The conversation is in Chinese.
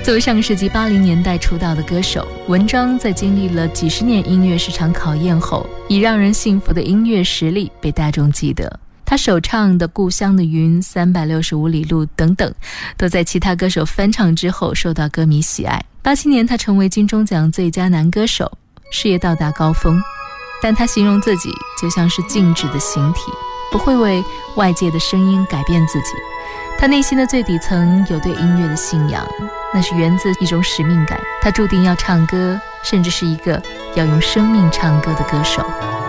作为上个世纪80年代出道的歌手，文章在经历了几十年音乐市场考验后，以让人信服的音乐实力被大众记得。他首唱的《故乡的云》、365里路等等，都在其他歌手翻唱之后受到歌迷喜爱。87年他成为金钟奖最佳男歌手，事业到达高峰，但他形容自己就像是静止的形体，不会为外界的声音改变自己。他内心的最底层有对音乐的信仰，那是源自一种使命感。他注定要唱歌，甚至是一个要用生命唱歌的歌手。